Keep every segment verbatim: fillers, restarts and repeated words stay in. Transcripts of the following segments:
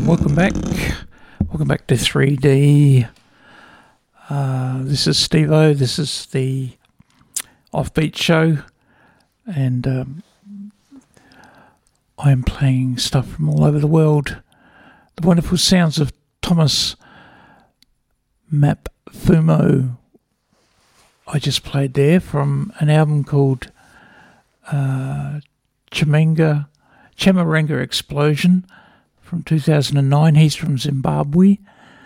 welcome back. Welcome back to three D. Uh, this is Steve-O. This is the Offbeat Show. And um, I am playing stuff from all over the world. The wonderful sounds of Thomas Mapfumo. I just played there from an album called uh, Chimenga, Chamaranga Explosion from two thousand nine. He's from Zimbabwe.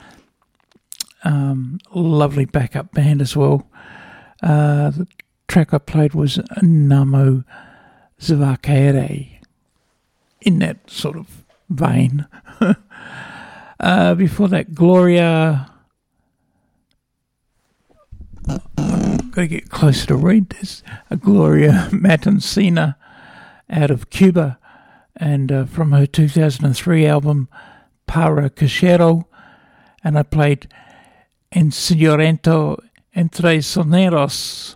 Um, lovely backup band as well. Uh, the track I played was Namo Zvakere, in that sort of vein. uh, before that, Gloria... I've got to get closer to read this. Uh, Gloria Matancina out of Cuba, and uh, from her two thousand three album Para Cachero, and I played Enseñorento Entre Soneros.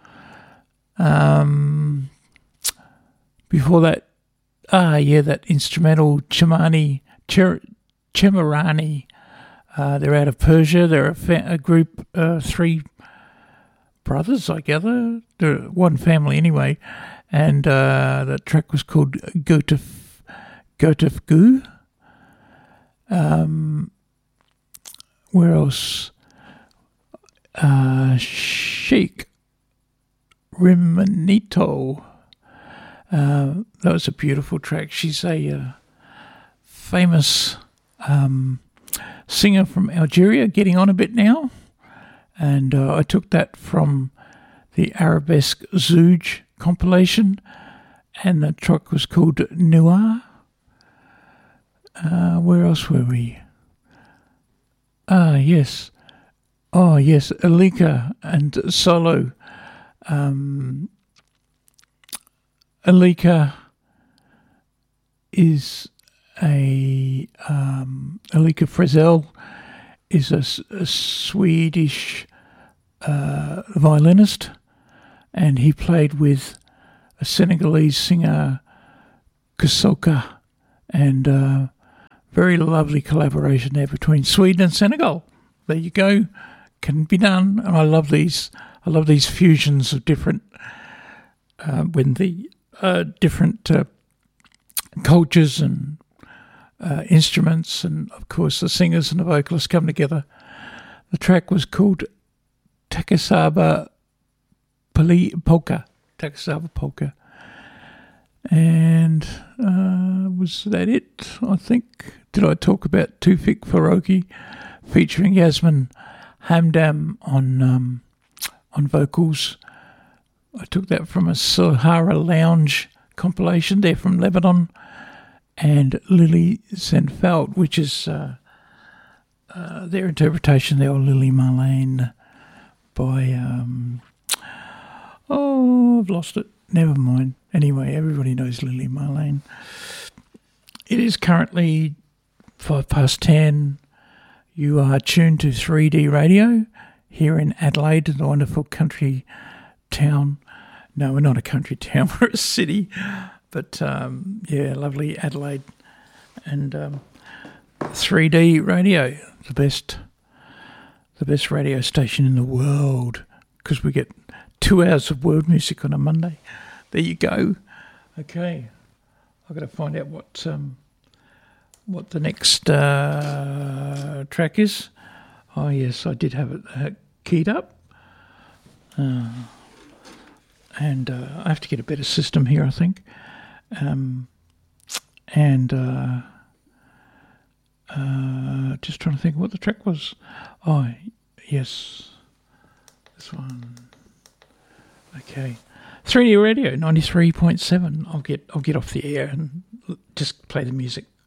Um, before that, ah, yeah, that instrumental Chimani, Cher- Chemarani. Uh, they're out of Persia. They're a, fa- a group, uh, three brothers, I gather. They're one family anyway. And uh, the track was called Gotef, Gotef Gu. Um, where else? Uh, Sheikh Rimanito. Uh, that was a beautiful track. She's a uh, famous um, singer from Algeria, getting on a bit now. And uh, I took that from the Arabesque Zouj compilation, and the track was called Noir. Uh, where else were we? Ah, yes. Oh, yes, Alika and Solo. Um, Alika is a... Um, Alika Frizzell is a, a Swedish uh, violinist, and he played with a Senegalese singer, Kusoka, and uh, very lovely collaboration there between Sweden and Senegal. There you go, can be done. And I love these. I love these fusions of different uh, when the uh, different uh, cultures and uh, instruments, and of course the singers and the vocalists come together. The track was called Takasaba Poli- Polka. Takasaba Polka. And uh, was that it? I think. Did I talk about Tufik Faroki featuring Yasmin Hamdam on um, on vocals? I took that from a Sahara Lounge compilation. They're from Lebanon. And Lily Senfeld, which is uh, uh, their interpretation there, or Lily Marlene, by, um, oh, I've lost it. Never mind. Anyway, everybody knows Lily Marlene. It is currently five past ten. You are tuned to three D Radio here in Adelaide, the wonderful country town. No, we're not a country town, we're a city. But, um, yeah, lovely Adelaide. And um, three D Radio, the best the best radio station in the world, because we get two hours of world music on a Monday. There you go. Okay. I've got to find out what um, what the next uh, track is. Oh, yes, I did have it uh, keyed up. Uh, and uh, I have to get a better system here, I think. Um, and uh, uh, just trying to think what the track was. Oh, yes, this one. Okay, three D Radio ninety-three point seven. I'll get I'll get off the air and just play the music.